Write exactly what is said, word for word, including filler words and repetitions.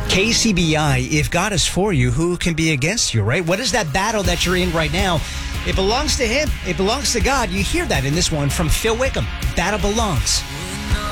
K C B I, if God is for you, who can be against you, right? What is that battle that you're in right now? It belongs to Him. It belongs to God. You hear that in this one from Phil Wickham. Battle belongs